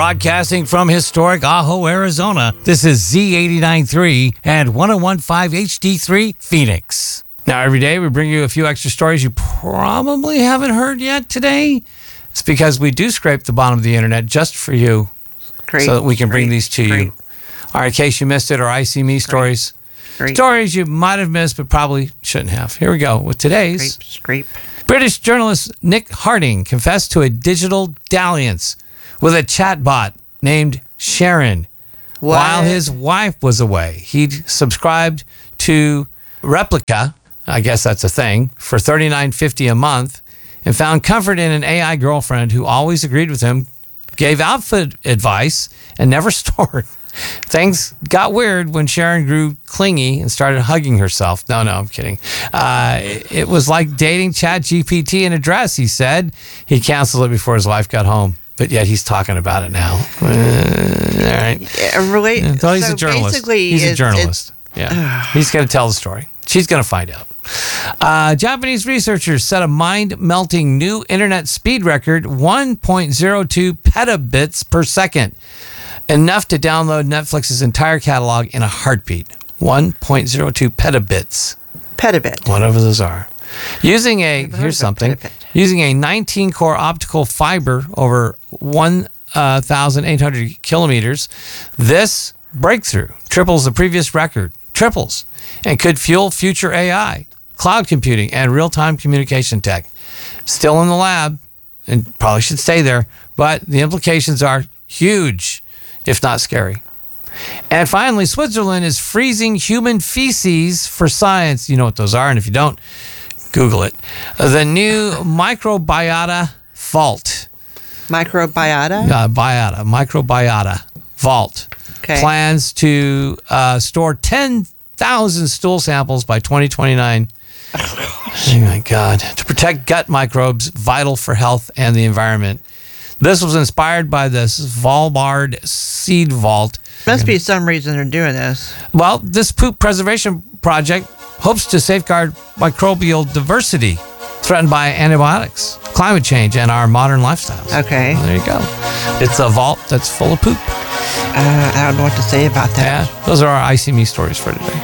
Broadcasting from historic Ajo, Arizona, this is Z89.3 and 101.5 HD3 Phoenix. Now, every day we bring you a few extra stories you probably haven't heard yet today. It's because we do scrape the bottom of the internet just for you. Great. So that we can bring these to you. All right, in case you missed it, or I See Me stories. Great. Stories you might have missed but probably shouldn't have. Here we go with today's. Scrape. British journalist Nick Harding confessed to a digital dalliance with a chatbot named Sharon while his wife was away. He'd subscribed to Replica, I guess that's a thing, for $39.50 a month and found comfort in an AI girlfriend who always agreed with him, gave outfit advice, and never stored. Things got weird when Sharon grew clingy and started hugging herself. No, I'm kidding. It was like dating ChatGPT in a dress, he said. He canceled it before his wife got home, but yet he's talking about it now. All right. So he's a journalist. He's a journalist. Yeah. He's going to tell the story. She's going to find out. Japanese researchers set a mind-melting new internet speed record, 1.02 petabits per second. Enough to download Netflix's entire catalog in a heartbeat. 1.02 petabits. Petabit. Whatever those are. Using a 19-core optical fiber over 1,800 kilometers, this breakthrough triples the previous record. Triples. And could fuel future AI, cloud computing, and real-time communication tech. Still in the lab, and probably should stay there, but the implications are huge, if not scary. And finally, Switzerland is freezing human feces for science. You know what those are, and if you don't, Google it. The new microbiota vault. Microbiota? Microbiota vault. Okay. Plans to store 10,000 stool samples by 2029. Oh my God. To protect gut microbes vital for health and the environment. This was inspired by the Svalbard Seed Vault. Must be some reason they're doing this. Well, this poop preservation project hopes to safeguard microbial diversity threatened by antibiotics, climate change, and our modern lifestyles. Okay. Well, there you go. It's a vault that's full of poop. I don't know what to say about that. Yeah, those are our I See Me stories for today.